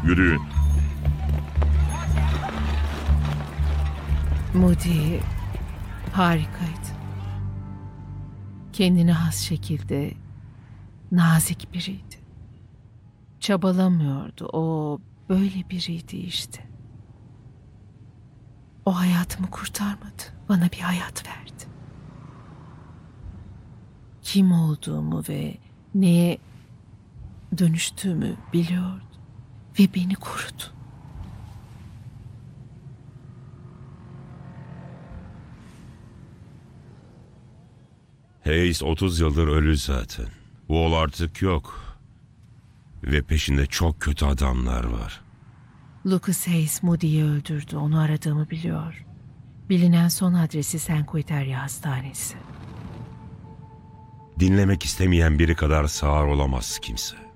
Yürüyün. Moody harikaydı. Kendine has şekilde nazik biriydi. Çabalamıyordu. O böyle biriydi işte. O hayatımı kurtarmadı. Bana bir hayat verdi. Kim olduğumu ve neye dönüştüğümü biliyordu. Ve beni korudu. Hayes 30 yıldır ölü zaten. Wall artık yok. Ve peşinde çok kötü adamlar var. Lucas Hayes Moody'yi öldürdü. Onu aradığımı biliyor. Bilinen son adresi San Quiteria Hastanesi. Dinlemek istemeyen biri kadar sağır olamaz kimse.